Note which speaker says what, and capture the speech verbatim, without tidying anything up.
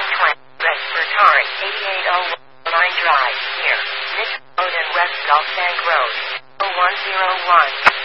Speaker 1: nine twenty, West Fertari, eighty-eight oh one Line Drive, near Nick Road and West Gulf Bank Road, oh one oh one.